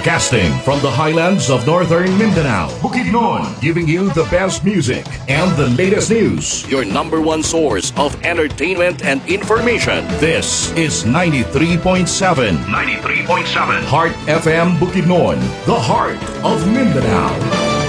Broadcasting from the highlands of northern Mindanao, Bukidnon, giving you the best music and the latest news. Your number one source of entertainment and information. This is 93.7 Heart FM Bukidnon, the heart of Mindanao.